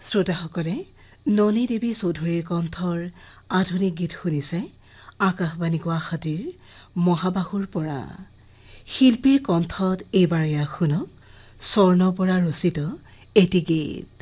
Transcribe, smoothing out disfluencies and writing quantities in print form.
শ্ৰোতাসকলে ননী দেৱী চৌধুৰীৰ কণ্ঠৰ আধুনিক গীত শুনিছে আকাশবাণী গুৱাহাটীৰ মহাবাহুৰ পৰা। শিল্পীৰ কণ্ঠত এইবাৰ শুনক স্বৰ্ণ পৰা ৰচিত এটি গীত।